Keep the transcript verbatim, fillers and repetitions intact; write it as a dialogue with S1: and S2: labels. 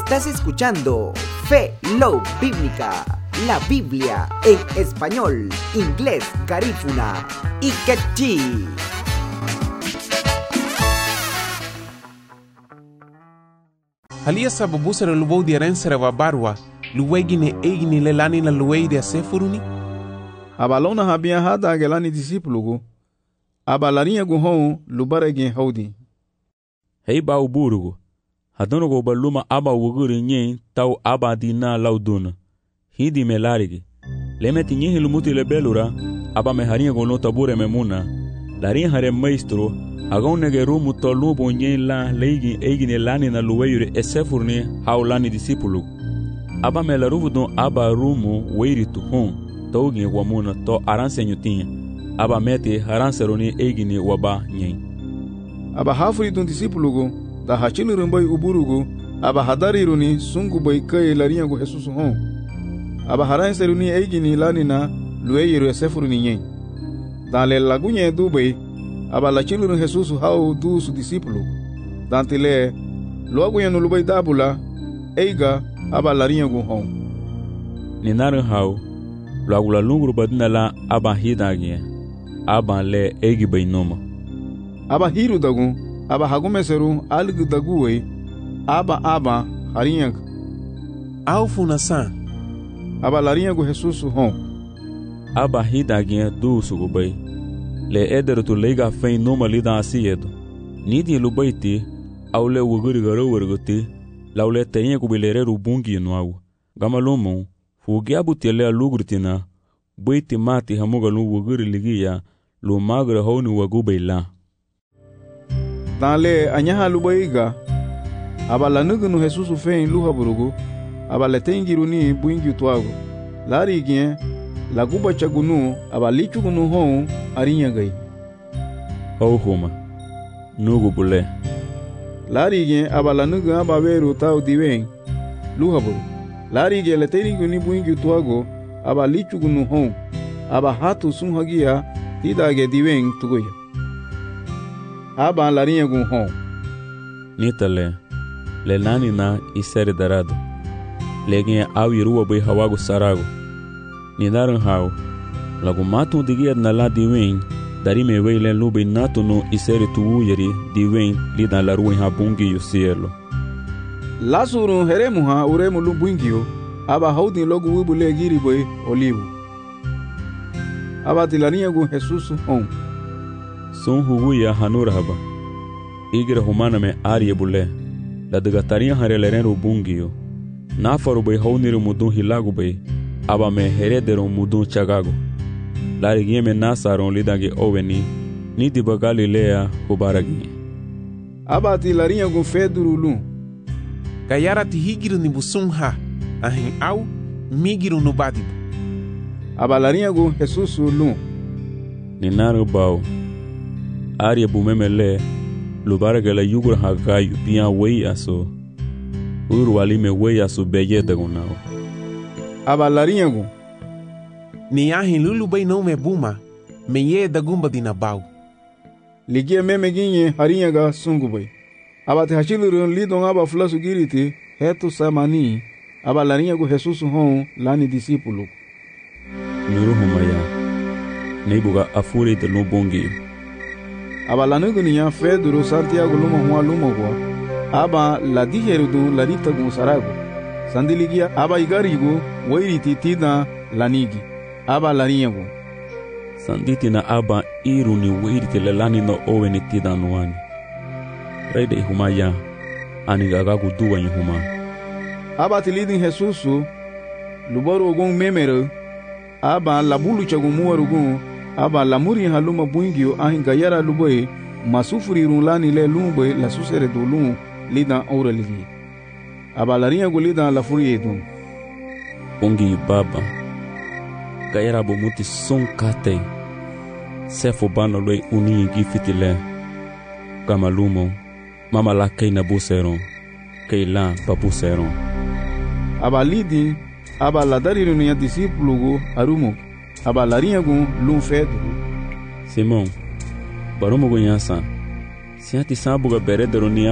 S1: Estás escuchando Fe Love Bíblica, la Biblia en español, inglés, garífuna y quechí.
S2: Halia sababusara lubou di arensara wa barwa, luwegine eigini lelani na luwei de asefuruni?
S3: Abalona habia hada gelani disipulugu, abalarinha guhon lubaregen haudi.
S4: Hei ba uburugu, hadono go baluma aba wuguri nyen tau aba dina lauduna. Hidi melarigi. Lemeti nyehi lumuti lebelura, aba meharinha go notabure memuna. Larinha hare maestro, agon negeru mutolubu nyen la leigi eigine lani na luweyure esefurni haulani disipulugu. Aba melaruvu don aba rumu weiri tuhon, taugi wamuna to aranse nyutinha. Aba meti haranseroni eigini waba nyen.
S3: Aba hafuri dun disipulugu, da hachini rumbai uburugu, aba hadari runi sungu bai kai larinha go Jesusu hon. Aba haranseroni eigini lani na luweyure esefurni nyen. Da le lagunye dubai, aba lachini run Jesusu hau du su disipulu. Dantile, luagu yanu lubai dabula, eiga aba larinha go hon.
S4: Ninaru hau, luagu la lungru badina la aba hidagie, aba le eigi bai noma.
S3: Aba hiru dagu, aba hagumeseru algu daguwe, aba aba harinha.
S2: Au funasan.
S3: Aba larinha go Jesusu hon.
S4: Aba hidagie du sugubai. Le ederu tu leiga fein noma lida asiedo. Nidi lubaiti, au le wuguri garo wergote, lau le teinha kubilere rubungi nuau. Gama lomon, fugiabu tele alugrutina, baiti mati hamuga lu wuguri ligia, lu magre honi wagubei la.
S3: Dale anyaha lubaiga, aba lanugunu Jesusu fein luha burugu, aba le tengiruni buingi tuago. Lari gien, la guba chagunu aba lichugunu hon arinha gai.
S4: Hau homa, nugu bule.
S3: Lari gen aba la nugu aba veru tau diwen luhaburu. Lari gen le teniguni buingi tuago aba lichugunu hon aba hatu sunhagia tidage diwen tugoya. Aba larinha gun hon.
S4: Nitale, le nani na isere darado. Le gen au irua bai hawago sarago. Nidaran hau, lagu matu digia na la diwen, dari me weile lube natu no iseri tu yeri diwen lida la ruin habungi yu cielo.
S3: Lasuru heremu ha uremu lubungio, aba haudin logu wibule giri boy olivo. Aba tilania gu Jesusu hon.
S4: Son huguya hanura haba. Igre humana me arie bule, la degataria hareleren rubungio. Nafaru boy hauniru mudun hilagu boy. Aba me heredero mudun chagago. Lari gieme nasaron lidagi oveni, niti ba Galilea hubaragi.
S3: Aba ti larinha gun feduru lun.
S2: Gayara ti higiru ni busunha, ahin au, migiru no badibu.
S3: Aba larinha gun Jesusu lun.
S4: Ninaru bau, aria bumemele, lubarga la yugur hagayu pian wei aso. Uru alime wei aso beyeta gunao.
S3: Aba larinha gun.
S2: Ni ahin lulu bai não me buma, me ye da gumba dina bau.
S3: Ligia meme ginye harinha ga sungu bai. Aba te hachilurun lidon aba fulasu giriti, hetu samani, aba larinha gu Jesusu hon lani disipulu.
S4: Nuru humaya, neibuga afure de lubongi.
S3: Aba lanugu niya Feduru Santiago luma hua luma hua, aba la diherudu la rita gun sarago. Sandiligia aba igarigu wairiti tina lanigi. Aba larinha gu.
S4: Sanditi na aba iru ni wairiti lelani no oweni tida nuani. Reide ihumaya, anigagagu duwa ihuma.
S3: Aba tilidin Jesusu, lubaru ogun memere, aba labulu chagun muarugun, aba lamuri haluma buingio ahin gayara luboy, masufuri runlani le lumboy la susere do lum lidan ora ligi. Aba larinha gu lidan la furi edun.
S4: Ongi baba. Gayara bomuti son kate. Sefo bano loi uni gifitile. Kamalumo. Mama la kei na buseron. Kei la papuseron.
S3: Aba lidi, aba la dariru niya disipulugu arumo. Aba larinha gun lum fedu.
S4: Simon, barumo gunyasan. Siati sabuga beredero ni